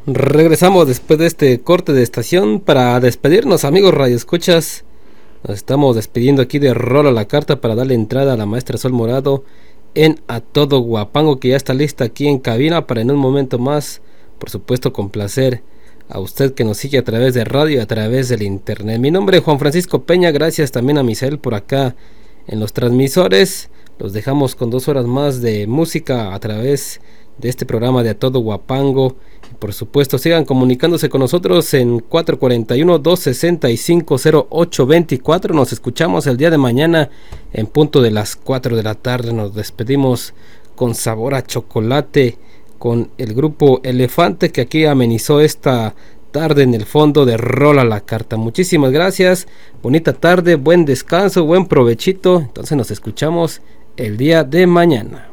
Regresamos después de este corte de estación para despedirnos, amigos radioescuchas. Nos estamos despidiendo aquí de Rola la Carta para darle entrada a la maestra Sol Morado en A Todo Guapango, que ya está lista aquí en cabina para en un momento más, por supuesto, complacer a usted que nos sigue a través de radio y a través del internet. Mi nombre es Juan Francisco Peña, gracias también a Misael por acá en los transmisores. Los dejamos con 2 horas más de música a través de este programa de A Todo Guapango. Y por supuesto, sigan comunicándose con nosotros en 441-265-0824. Nos escuchamos el día de mañana en punto de las 4 de la tarde. Nos despedimos con sabor a chocolate con el grupo Elefante, que aquí amenizó esta tarde en el fondo de Rola la Carta. Muchísimas gracias, bonita tarde, buen descanso, buen provechito. Entonces nos escuchamos el día de mañana.